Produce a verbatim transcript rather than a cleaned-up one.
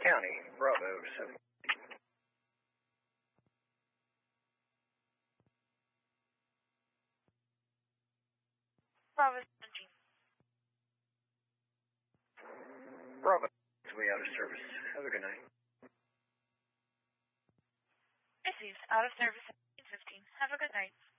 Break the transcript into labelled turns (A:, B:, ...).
A: County, Bravo, seven.
B: Bravo seventeen.
A: Bravo, we out of service. Have a good night.
B: Received. Out of service seventeen fifteen. Have a good night.